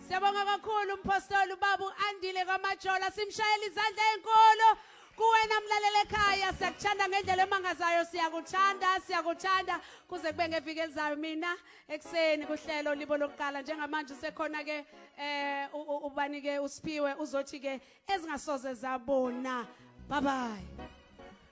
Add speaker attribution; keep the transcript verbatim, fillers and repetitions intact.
Speaker 1: Siyabonga kakhulu umpostoli ubaba Andile kwaMajola simshayela izandla ezinkulu kuwena mlalele ekhaya siyakuthanda ngendlela emangazayo siyakuthanda siyakuthanda kuze kube ngeviki elizayo mina ekseni kuhlelo libo lokuqala njengamanje usekhona ke eh ubani ke uSiphiwe uzothi ke ezingasoze zabona bye bye.